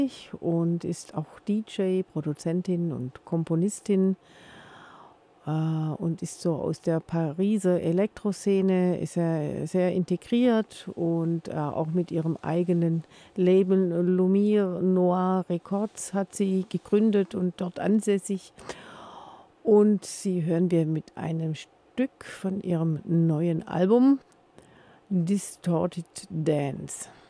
und ist auch DJ, Produzentin und Komponistin und ist so aus der Pariser Elektroszene, ist er sehr integriert und auch mit ihrem eigenen Label Lumiere Noir Records hat sie gegründet und dort ansässig. Und sie hören wir mit einem Stück von ihrem neuen Album Distorted Dance.